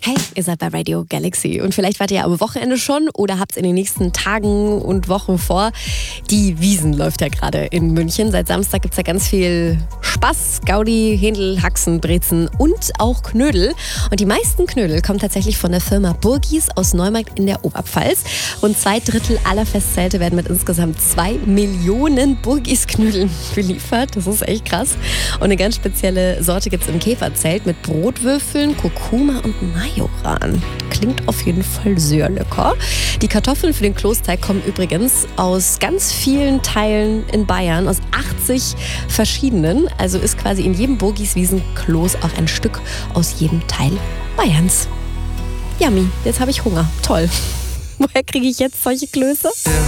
Hey, ihr seid bei Radio Galaxy und vielleicht wart ihr ja am Wochenende schon oder habt es in den nächsten Tagen und Wochen vor. Die Wiesn läuft ja gerade in München. Seit Samstag gibt es ja ganz viel Spaß, Gaudi, Händel, Haxen, Brezen und auch Knödel. Und die meisten Knödel kommen tatsächlich von der Firma Burgis aus Neumarkt in der Oberpfalz. Und 2/3 aller Festzelte werden mit insgesamt 2 Millionen Burgis-Knödeln beliefert. Das ist echt krass. Und eine ganz spezielle Sorte gibt es im Käferzelt mit Brotwürfeln, Kurkuma und Majoran. Klingt auf jeden Fall sehr lecker. Die Kartoffeln für den Kloßteig kommen übrigens aus ganz vielen Teilen in Bayern, aus 80 verschiedenen. Also ist quasi in jedem Burgis-Wiesen-Kloß auch ein Stück aus jedem Teil Bayerns. Yummy, jetzt habe ich Hunger. Toll. Woher kriege ich jetzt solche Klöße?